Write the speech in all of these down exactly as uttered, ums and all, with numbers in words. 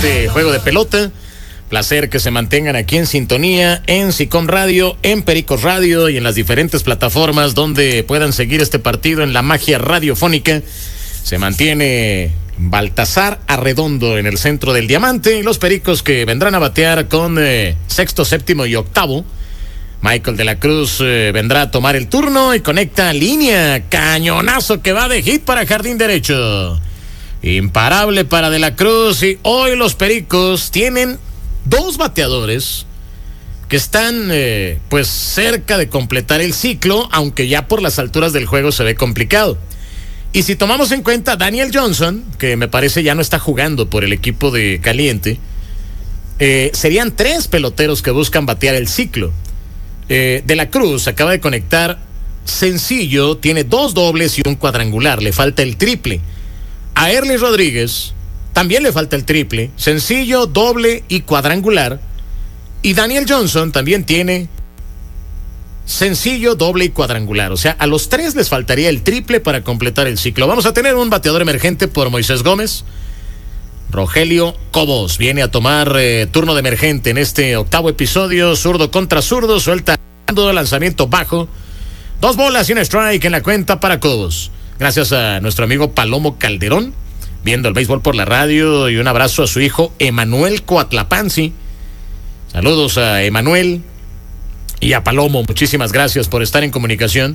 este juego de pelota. Placer que se mantengan aquí en sintonía, en SICOM Radio, en Pericos Radio y en las diferentes plataformas donde puedan seguir este partido en la magia radiofónica. Se mantiene Baltasar Arredondo en el centro del diamante y los Pericos que vendrán a batear con eh, sexto, séptimo y octavo. Michael de la Cruz eh, vendrá a tomar el turno y conecta línea. Cañonazo que va de hit para jardín derecho. Imparable para de la Cruz y hoy los Pericos tienen dos bateadores que están eh, pues cerca de completar el ciclo, aunque ya por las alturas del juego se ve complicado. Y si tomamos en cuenta Daniel Johnson, que me parece ya no está jugando por el equipo de Caliente, eh, serían tres peloteros que buscan batear el ciclo. Eh, de la Cruz acaba de conectar sencillo, tiene dos dobles y un cuadrangular, le falta el triple. A Erly Rodríguez también le falta el triple, sencillo, doble y cuadrangular. Y Daniel Johnson también tiene sencillo, doble y cuadrangular. O sea, a los tres les faltaría el triple para completar el ciclo. Vamos a tener un bateador emergente por Moisés Gómez. Rogelio Cobos viene a tomar eh, turno de emergente en este octavo episodio. Zurdo contra zurdo, suelta lanzamiento bajo. Dos bolas y un strike en la cuenta para Cobos. Gracias a nuestro amigo Palomo Calderón, viendo el béisbol por la radio, y un abrazo a su hijo Emanuel Coatlapanzi. Saludos a Emanuel y a Palomo, muchísimas gracias por estar en comunicación.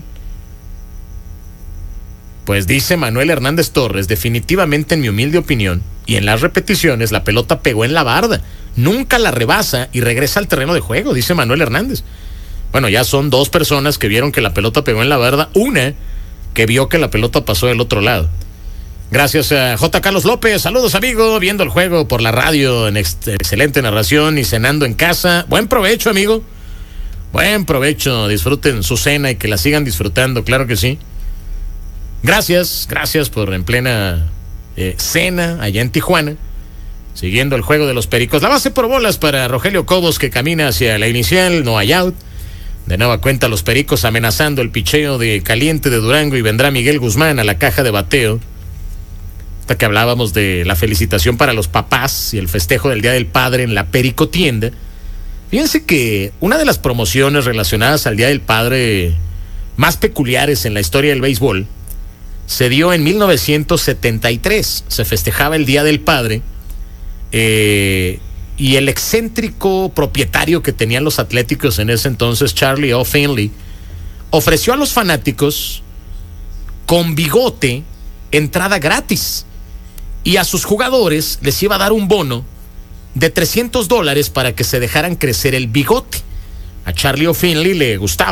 Pues dice Manuel Hernández Torres, definitivamente en mi humilde opinión, y en las repeticiones, la pelota pegó en la barda, nunca la rebasa y regresa al terreno de juego, dice Manuel Hernández. Bueno, ya son dos personas que vieron que la pelota pegó en la barda, una que vio que la pelota pasó del otro lado. Gracias a J. Carlos López, saludos amigo, viendo el juego por la radio en ex- excelente narración y cenando en casa. Buen provecho amigo, buen provecho, disfruten su cena y que la sigan disfrutando, claro que sí. Gracias, gracias por en plena eh, cena allá en Tijuana, siguiendo el juego de los Pericos. La base por bolas para Rogelio Cobos, que camina hacia la inicial, no hay out. De nueva cuenta los Pericos amenazando el picheo de Caliente de Durango y vendrá Miguel Guzmán a la caja de bateo. Hasta que hablábamos de la felicitación para los papás y el festejo del Día del Padre en la Perico Tienda. Fíjense que una de las promociones relacionadas al Día del Padre más peculiares en la historia del béisbol se dio en mil novecientos setenta y tres. Se festejaba el Día del Padre eh, y el excéntrico propietario que tenían los Atléticos en ese entonces, Charlie O. Finley, ofreció a los fanáticos con bigote entrada gratis y a sus jugadores les iba a dar un bono de trescientos dólares para que se dejaran crecer el bigote. A Charlie O. Finley le gustaba